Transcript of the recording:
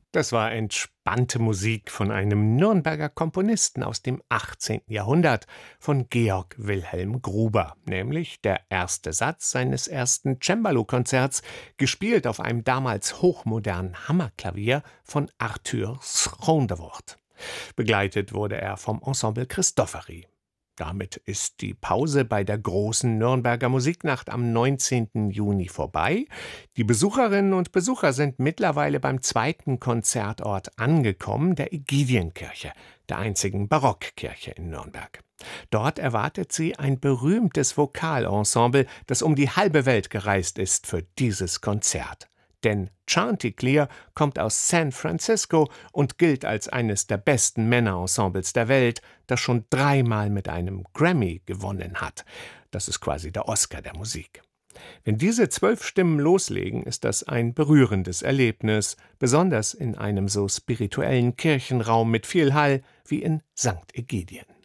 Das war entspannte Musik von einem Nürnberger Komponisten aus dem 18. Jahrhundert, von Georg Wilhelm Gruber, nämlich der erste Satz seines ersten Cembalo-Konzerts, gespielt auf einem damals hochmodernen Hammerklavier von Arthur Schrondewoord. Begleitet wurde er vom Ensemble Christofori. Damit ist die Pause bei der großen Nürnberger Musiknacht am 19. Juni vorbei. Die Besucherinnen und Besucher sind mittlerweile beim zweiten Konzertort angekommen, der Ägidienkirche, der einzigen Barockkirche in Nürnberg. Dort erwartet sie ein berühmtes Vokalensemble, das um die halbe Welt gereist ist für dieses Konzert. Denn Chanticleer kommt aus San Francisco und gilt als eines der besten Männerensembles der Welt, das schon 3-mal mit einem Grammy gewonnen hat. Das ist quasi der Oscar der Musik. Wenn diese 12 Stimmen loslegen, ist das ein berührendes Erlebnis, besonders in einem so spirituellen Kirchenraum mit viel Hall wie in St. Ägidien.